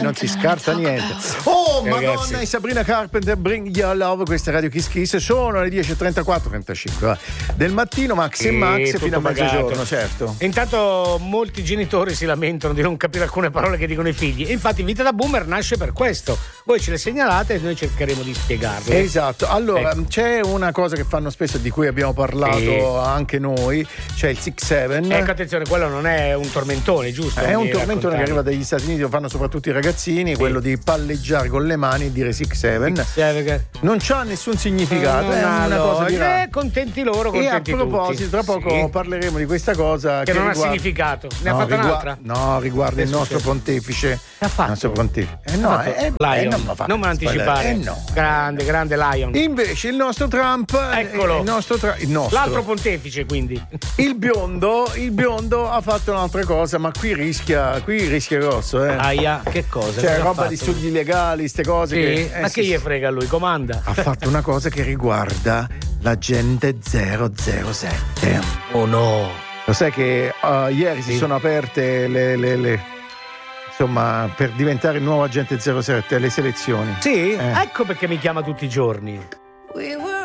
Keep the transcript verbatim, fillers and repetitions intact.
non si scarta niente. Oh, Eh, Madonna, ragazzi. e Sabrina Carpenter, Bring Your Love, questa è Radio Kiss Kiss, sono le dieci e trentaquattro trentacinque va, del mattino, Max e Sì, Max tutto fino a pagato. mezzogiorno, certo. E intanto molti genitori si lamentano di non capire alcune parole che dicono i figli. E infatti Vita da Boomer nasce per questo. Voi ce le segnalate e noi cercheremo di spiegarle. Esatto, allora Ecco. c'è una cosa che fanno spesso, di cui abbiamo parlato Sì. anche noi, c'è il six seven. Ecco, attenzione, quello non è un tormentone, giusto? È un Mi tormentone che raccontavi. arriva dagli Stati Uniti, lo fanno soprattutto i ragazzini, quello di palleggiare con le mani e dire six seven. Sì, perché- Non c'ha nessun significato, è Ah, una no, cosa di eh, ra- contenti loro, E a contenti proposito, tra tutti. poco Sì. parleremo di questa cosa Che non ha riguarda- significato. Ne ha No, fatta rigua- un'altra? No, riguarda Che il è nostro successo? pontefice. Che ha fatto? Il nostro pontefice. Eh Ha no, fatto eh, eh, Lion. non me lo fa- non me lo anticipare. Eh no. Grande, grande Lion. Invece il nostro Trump, Eccolo. il nostro, Tra- il nostro L'altro pontefice, quindi. il biondo, il biondo ha fatto un'altra cosa, ma qui rischia, qui rischia grosso, eh. Aia, che cosa? Cioè, Cosa ha roba fatto? di studi legali, ste cose Sì? che eh, Ma sì, che gli sì. frega a lui? Comanda. Ha fatto una cosa che riguarda l'agente zero zero sette. Oh no. Lo sai che uh, ieri si Sì. sono aperte le, le- le- insomma, per diventare il nuovo agente zero sette le selezioni. Sì? Eh. Ecco perché mi chiama tutti i giorni.